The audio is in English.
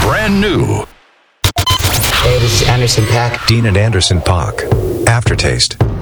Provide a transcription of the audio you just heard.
brand new. Hey, this is Anderson .Paak. Dean and Anderson .Paak. Aftertaste.